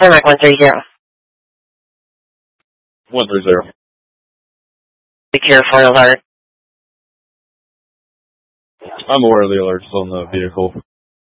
Mike 130. 130. Secure for alert. I'm aware of the alerts on the vehicle.